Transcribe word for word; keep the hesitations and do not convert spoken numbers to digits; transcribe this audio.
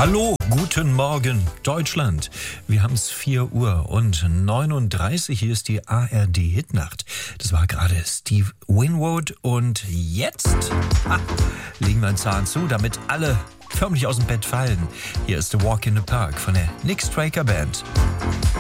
Hallo, guten Morgen Deutschland. Wir haben es vier Uhr und neununddreißig. Hier ist die A R D-Hitnacht. Das war gerade Steve Winwood und jetzt ha, legen wir einen Zahn zu, damit alle förmlich aus dem Bett fallen. Hier ist The Walk in the Park von der Nick Straker Band.